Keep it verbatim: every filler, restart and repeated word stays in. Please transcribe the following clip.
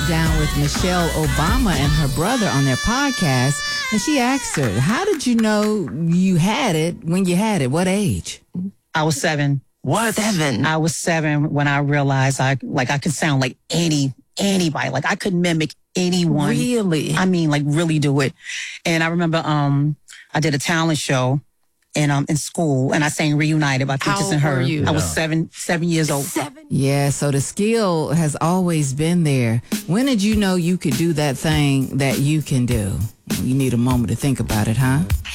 sat down with Michelle Obama and her brother on their podcast, and she asked her, how did you know you had it when you had it? What age? I was seven. What? Seven? I was seven when I realized I like I could sound like any anybody. Like I could mimic anyone. Really? I mean, like really do it. And I remember um I did a talent show in um in school, and I sang Reunited by Peaches and Her. You? I was Yeah. seven seven years old. Seven? Yeah, so the skill has always been there. When did you know you could do that thing that you can do? You need a moment to think about it, huh?